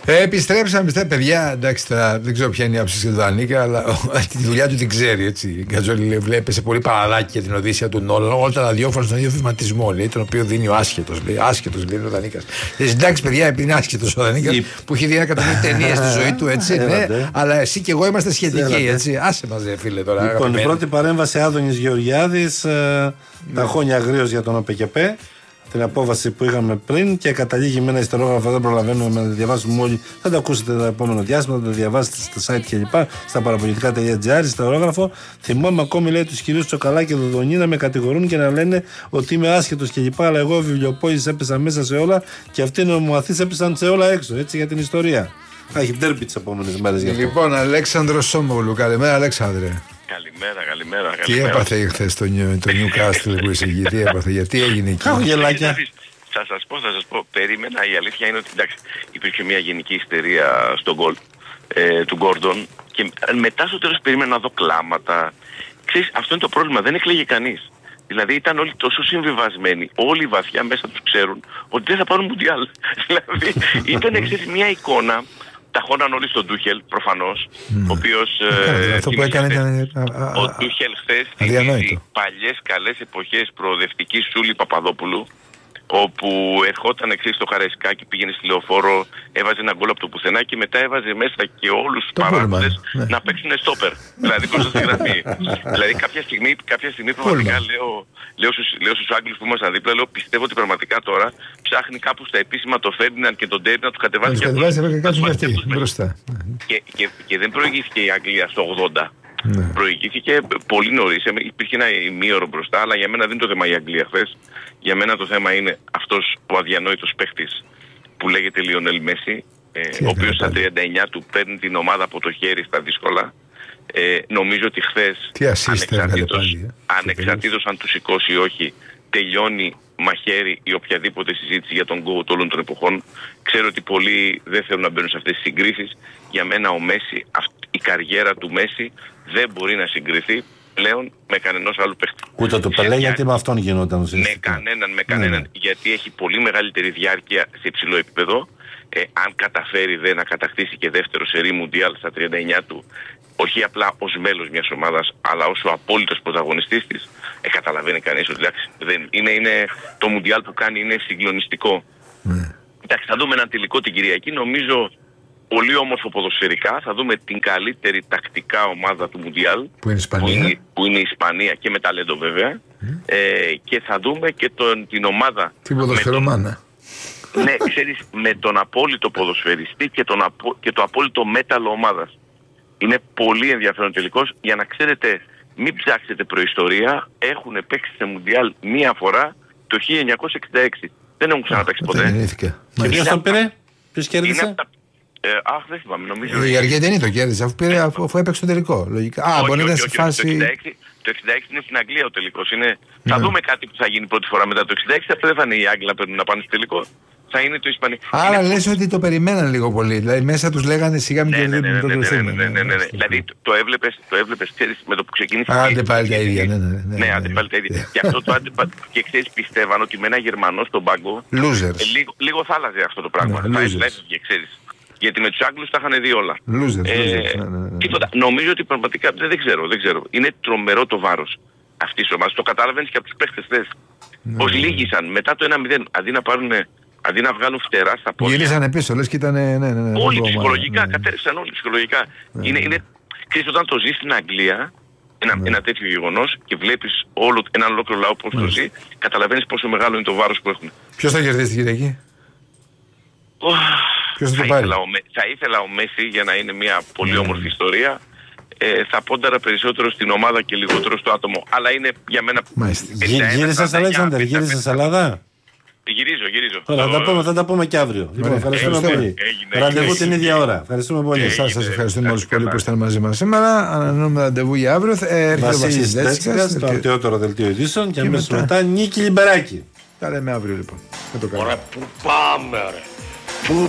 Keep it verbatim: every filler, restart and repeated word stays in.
Ε, επιστρέψαμε, πιστέ, παιδιά. Εντάξει, τώρα, δεν ξέρω ποια είναι η άποψη του Δανίκα, αλλά τη δουλειά του την ξέρει. Έτσι. Η Γκατζόλη βλέπει σε πολύ παραδάκι για την Οδύσσια του Νόλαν. Όλα τα ραδιόφωνα στον ίδιο βηματισμό, λέει, τον οποίο δίνει ο άσχετο. Άσχετο, λέει ο Δανίκα. Εντάξει, παιδιά, επειδή είναι άσχετο ο Δανίκα, που έχει δει ένα εκατομμύριο ταινίε στη ζωή του, έτσι. Ναι, αλλά εσύ και εγώ είμαστε σχετικοί, έτσι. Άσε μαζί, φίλε τώρα. Λοιπόν, η πρώτη παρέμβαση Άδωνη Γεωργιάδη. Τα χώνια αγρίως για τον ΟΠΕΚΕΠΕ, την απόβαση που είχαμε πριν και καταλήγει με ένα ιστορόγραφο. Δεν προλαβαίνουμε να το διαβάσουμε όλοι. Θα το ακούσετε το επόμενο διάστημα, θα το διαβάσετε στα site κλπ. Στα παραπολιτικά.gr, ιστορόγραφο. Θυμάμαι ακόμη, λέει, τους κυρίους Τσοκαλά και Δοδονή να με κατηγορούν και να λένε ότι είμαι άσχετος κλπ. Αλλά εγώ βιβλιοπόης έπεσα μέσα σε όλα και αυτοί οι νομομαθείς έπεσαν σε όλα έξω. Έτσι για την ιστορία. Θα έχει ντέρμπι τις επόμενες μέρες γι' αυτό. Λοιπόν, Αλέξανδρος Σόμογλου, καλημέρα, Αλέξανδρε. Καλημέρα, καλημέρα. Τι έπαθε χθες το Newcastle που είσαι εκεί, τι έπαθε, γιατί έγινε εκεί? Χαμογελάκια. Θα σας πω, θα σας πω. Περίμενα, η αλήθεια είναι ότι εντάξει, υπήρχε μια γενική ιστερία στον γκολ ε, του Γκόρντον και μετά στο τέλος περίμενα να δω κλάματα. Ξέρεις, αυτό είναι το πρόβλημα, δεν εκλέγει κανείς. Δηλαδή ήταν όλοι τόσο συμβιβασμένοι, όλοι βαθιά μέσα τους ξέρουν ότι δεν θα πάρουν Μουντιάλ. Δηλαδή ήταν εξής μια εικόνα. Τα χώναν όλοι στον Τούχελ, προφανώς, mm. ο οποίος... Ε, αυτό που έκανε ήταν... Ο Τούχελ χθες θυμίζει παλιές καλές εποχές προοδευτικής Σούλη Παπαδόπουλου, όπου ερχόταν εξής στο Χαραϊσκάκι, πήγαινε στη Λεωφόρο, έβαζε ένα γκολ από το πουθενά και μετά έβαζε μέσα και όλους τους παράγοντες ναι. να παίξουν στόπερ. Δηλαδή μπροστά στη γραμμή. Δηλαδή κάποια στιγμή, κάποια στιγμή πραγματικά λέω, λέω, στους, λέω στους Άγγλους που ήμασταν δίπλα, λέω πιστεύω ότι πραγματικά τώρα ψάχνει κάπου στα επίσημα το Φέρντιναντ και τον Ντέιβι να τους κατεβάσει και αυτούς. Και, και, και δεν προηγήθηκε η Αγγλία στο ογδόντα. Ναι. Προηγήθηκε πολύ νωρίς, υπήρχε ένα ημίωρο μπροστά, αλλά για μένα δεν είναι το θέμα η Αγγλία χθες. Για μένα το θέμα είναι αυτός ο αδιανόητος παίχτης που λέγεται Λιονέλ Μέση, ε, ο οποίος στα τριάντα εννιά του παίρνει την ομάδα από το χέρι στα δύσκολα. Ε, νομίζω ότι χθες, ανεξαρτήτως, πάλι, ε, ανεξαρτήτως αν του σηκώσει ή όχι, τελειώνει μαχαίρι ή οποιαδήποτε συζήτηση για τον GOAT όλων των εποχών. Ξέρω ότι πολλοί δεν θέλουν να μπαίνουν σε αυτές τις συγκρίσεις. Για μένα ο Μέση, η καριέρα του Μέση δεν μπορεί να συγκριθεί πλέον με κανένας άλλου παίχτη. Ούτε το Πελέ, γιατί με αυτόν γινόταν ουσιαστικά. Με κανέναν, με κανέναν. Ναι. Γιατί έχει πολύ μεγαλύτερη διάρκεια σε υψηλό επίπεδο. Ε, αν καταφέρει δε να κατακτήσει και δεύτερο σερί Μουντιάλ στα τριάντα εννιά του, όχι απλά ως μέλος μιας ομάδας, αλλά ως ο απόλυτος πρωταγωνιστής της, ε, καταλαβαίνει κανείς ότι εντάξει, δεν, είναι, είναι, το Μουντιάλ που κάνει είναι συγκλονιστικό. Ναι. Εντάξει, θα δούμε έναν τελικό την Κυριακή, νομίζω πολύ όμορφο ποδοσφαιρικά. Θα δούμε την καλύτερη τακτικά ομάδα του Μουντιάλ, που είναι, που είναι, που είναι η Ισπανία και με ταλέντο βέβαια. Mm. Ε, και θα δούμε και τον, την ομάδα... Την ποδοσφαιρομάνα. Ναι, ξέρεις, με τον απόλυτο ποδοσφαιριστή και, τον απο, και το απόλυτο μέταλλο ομάδας. Είναι πολύ ενδιαφέρον τελικός. Για να ξέρετε, μην ψάξετε προϊστορία, έχουν παίξει σε Μουντιάλ μία φορά το χίλια εννιακόσια εξήντα έξι. Δεν έχουν ξαναπαίξει ποτέ. Και ποιος το πήρε, ποιος κέρδισε? Ε, αχ, δεν θυμάμαι, νομίζω. Η Αργεντινή το κέρδισε, αφού, πήρε, αφού, αφού έπαιξε το τελικό. Λογικά. Α, όχι, μπορεί όχι, να όχι, σε όχι, φάση. Το εξήντα έξι, το εξήντα έξι είναι στην Αγγλία ο τελικός. Είναι... Ναι. Θα δούμε κάτι που θα γίνει πρώτη φορά μετά το εξήντα έξι. Αυτό δεν θα είναι οι Άγγλοι να πάνε στο τελικό. Θα είναι το Ισπανικό. Άρα είναι... λες ότι το περιμέναν λίγο πολύ. Δηλαδή μέσα τους λέγανε σιγά μην ναι, το ναι, δίνουν ναι, το ναι, ναι, ναι, ναι. Δηλαδή το έβλεπες, το έβλεπες, ξέρεις, με το που ξεκίνησε. Άντε πάλι τα ίδια. Ναι, ναι, ναι, άντε πάλι τα ίδια. Και αυτό το άντε και ξέρεις, πιστεύαν ότι με ένα Γερμανό στον πάγκο λίγο θα άλλαζε αυτό το πράγμα. Θα έφυγε, ξέρεις. Γιατί με τους Άγγλους τα είχαν δει όλα. Losers, ε, losers, ναι, ναι, ναι. Τίποτα. Νομίζω ότι πραγματικά δεν, δεν ξέρω, δεν ξέρω. Είναι τρομερό το βάρος αυτής της ομάδας. Το κατάλαβαινες και από τους παίχτες χθες. Ναι, πώς ναι, λύγησαν μετά το ένα μηδέν. Αντί να πάρουν, αντί να βγάλουν φτερά στα πόδια. Γυρίσανε πίσω, λες και ήταν. Ναι, ναι, ναι, όλοι ψυχολογικά, ναι, ναι. Κατέρευσαν όλοι ψυχολογικά. Ναι, είναι, είναι, ξέρεις, όταν το ζεις στην Αγγλία, ένα, ναι, ένα τέτοιο γεγονός και βλέπεις όλο, έναν ολόκληρο λαό πώς ναι, το ζει, καταλαβαίνεις πόσο μεγάλο είναι το βάρος που έχουν. Ποιος θα κερδίσει την Κυριακή? Θα, θα, ήθελα ο, θα ήθελα ο Μέση για να είναι μια πολύ όμορφη ιστορία. Ε, θα πόνταρα περισσότερο στην ομάδα και λιγότερο στο άτομο. Αλλά είναι για μένα... Γύρισες Αλέξανδρ, γύρισες Ελλάδα? Γυρίζω, γυρίζω. Ωραία, θα, τα πούμε, θα τα πούμε και αύριο. Λοιπόν, ευχαριστούμε πολύ. Ραντεβού την ίδια ώρα. Ευχαριστούμε πολύ. Εσάς σας ευχαριστούμε όλους πολύ που ήσταν μαζί μας σήμερα. Ανανεώνουμε ραντεβού για αύριο. Βασίλης Δέτσικας, το Αρτιότερο Δελτίο Ειδήσεων και αμέσως μετά Νίκη Λιμπεράκη. Τα λέμε αύριο λοιπόν. Ωραία, πού πάμε ρε.